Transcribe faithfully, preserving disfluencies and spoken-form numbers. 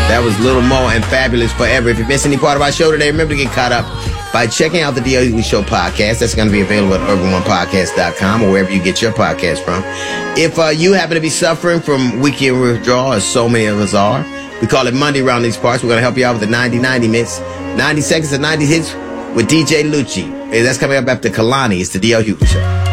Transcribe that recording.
That was Little Mo and Fabulous Forever. If you missed any part of our show today, remember to get caught up by checking out the D L Hughley Show podcast. That's going to be available at urban one podcast dot com or wherever you get your podcast from. If uh, you happen to be suffering from weekend withdrawal, as so many of us are, we call it Monday around these parts. We're going to help you out with the ninety ninety mix. ninety seconds of ninety hits with D J Lucci. Hey, that's coming up after Kalani. It's the D L Hughley Show.